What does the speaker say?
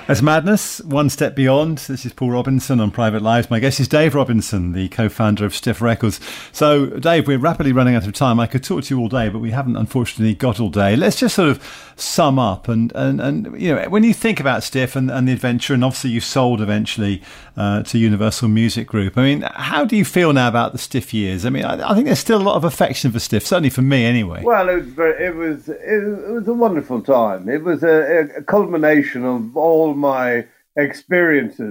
That's Madness, One Step Beyond. This is Paul Robinson on Private Lives. My guest is Dave Robinson, the co-founder of Stiff Records. So, Dave, we're rapidly running out of time. I could talk to you all day, but we haven't, unfortunately, got all day. Let's just sort of sum up. And you know, when you think about Stiff and the adventure, and obviously you sold eventually to Universal Music Group, I mean, how do you feel now about the Stiff years? I mean, I think there's still a lot of affection for Stiff, certainly for me anyway. Well, it was a wonderful time. It was a culmination of all my experiences